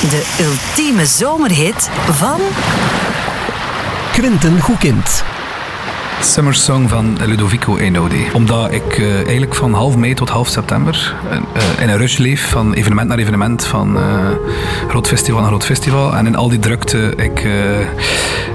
De ultieme zomerhit van... Quinten Goekind. Summer Song van Ludovico Einaudi. Omdat ik eigenlijk van half mei tot half september in een rush leef, van evenement naar evenement, van groot festival naar groot festival. En in al die drukte ik